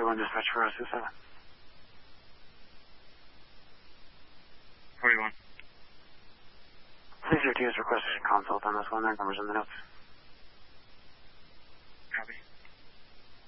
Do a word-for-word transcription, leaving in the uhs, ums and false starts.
forty-one dispatch for us, seven. forty-one. C C R T has requested a consult on this one. Their numbers in the notes. Copy.